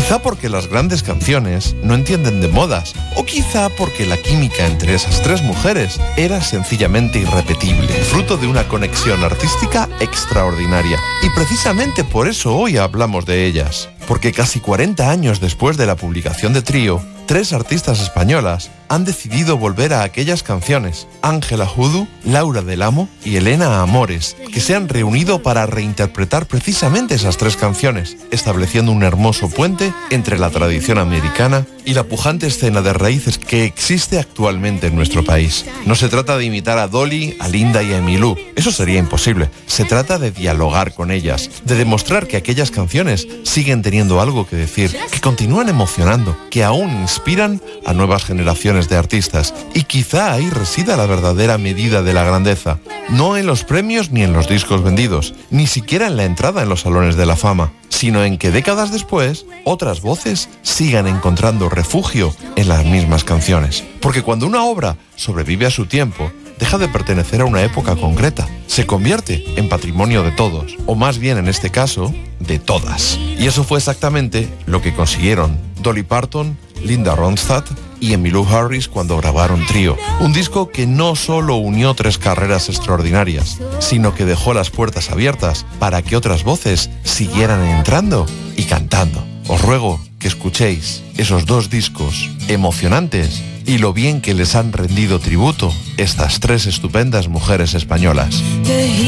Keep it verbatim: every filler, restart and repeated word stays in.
Quizá porque las grandes canciones no entienden de modas, o quizá porque la química entre esas tres mujeres era sencillamente irrepetible, fruto de una conexión artística extraordinaria. Y precisamente por eso hoy hablamos de ellas, porque casi cuarenta años después de la publicación de Trío, tres artistas españolas han decidido volver a aquellas canciones, Ángela Judu, Laura del Amo y Elena Amores, que se han reunido para reinterpretar precisamente esas tres canciones, estableciendo un hermoso puente entre la tradición americana y la pujante escena de raíces que existe actualmente en nuestro país. No se trata de imitar a Dolly, a Linda y a Emilú, eso sería imposible. Se trata de dialogar con ellas, de demostrar que aquellas canciones siguen teniendo algo que decir, que continúan emocionando, que aún inspiran a nuevas generaciones de artistas. Y quizá ahí resida la verdadera medida de la grandeza, no en los premios ni en los discos vendidos, ni siquiera en la entrada en los salones de la fama, sino en que décadas después, otras voces sigan encontrando refugio en las mismas canciones. Porque cuando una obra sobrevive a su tiempo, deja de pertenecer a una época concreta, se convierte en patrimonio de todos, o más bien en este caso, de todas. Y eso fue exactamente lo que consiguieron Dolly Parton, Linda Ronstadt y Emmylou Harris cuando grabaron Trío, un disco que no solo unió tres carreras extraordinarias, sino que dejó las puertas abiertas para que otras voces siguieran entrando y cantando. Os ruego que escuchéis esos dos discos emocionantes y lo bien que les han rendido tributo estas tres estupendas mujeres españolas.